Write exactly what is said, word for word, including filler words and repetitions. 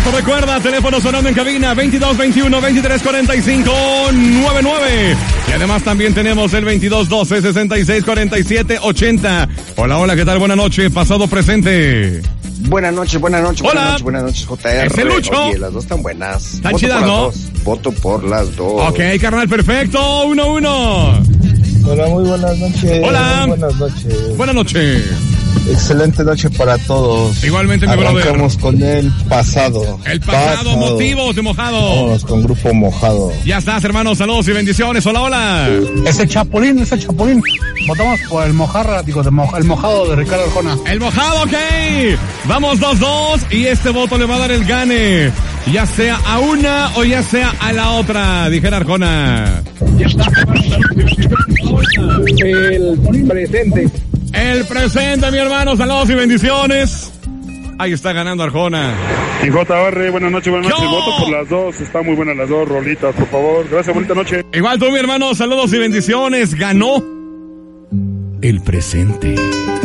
Perfecto, recuerda, teléfono sonando en cabina veintidós veintiuno veintitrés cuarenta y cinco noventa y nueve. Y además también tenemos el veintidós doce sesenta y seis cuarenta y siete ochenta. Hola, hola, ¿qué tal? Buenas noches, pasado, presente. Buenas noches, buenas noches, Hola. buenas noches, buenas noches, J R. Es el Lucho. Oye, las dos están buenas. Están Voto chidas, por las ¿no? dos. Voto por las dos. Ok, carnal, perfecto, uno, uno. Hola, muy buenas noches. Hola. Muy buenas noches. Buenas noches. Excelente noche para todos. Igualmente, mi brother. Arrancamos con el pasado. El pasado, motivos de mojado. Vámonos con Grupo Mojado. Ya estás, hermano, saludos y bendiciones. Hola, hola. Ese Chapulín, ese Chapulín. Votamos por el mojarra, digo, de moj- el mojado de Ricardo Arjona. El mojado, ok. Vamos dos dos y este voto le va a dar el gane. Ya sea a una o ya sea a la otra, dijera Arjona. El presente. El presente, mi hermano, saludos y bendiciones. Ahí está ganando Arjona. Y J R, buenas noches, buenas noches. ¡Yo! Voto por las dos, están muy buenas las dos rolitas, por favor. Gracias, bonita noche. Igual tú, mi hermano, saludos y bendiciones. Ganó el presente.